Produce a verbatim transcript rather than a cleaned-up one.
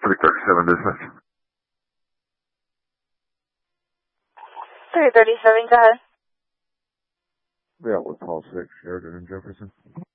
three thirty-seven dispatch. three thirty-seven, go ahead. Yeah, with call six, Sheridan and Jefferson.